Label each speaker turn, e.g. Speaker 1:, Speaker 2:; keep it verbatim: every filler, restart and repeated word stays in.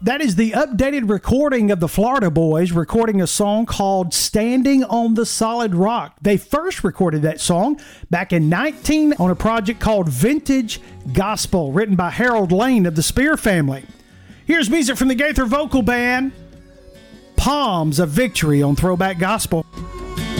Speaker 1: That is the updated recording of the Florida Boys recording a song called Standing on the Solid Rock. They first recorded that song back in nineteen on a project called Vintage Gospel, written by Harold Lane of the Spear Family. Here's music from the Gaither Vocal Band, Palms of Victory on Throwback Gospel.